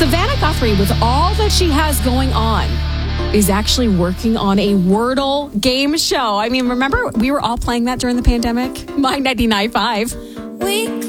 Savannah Guthrie, with all that she has going on, is actually working on a Wordle game show. I mean, remember we were all playing that during the pandemic? My 99.5.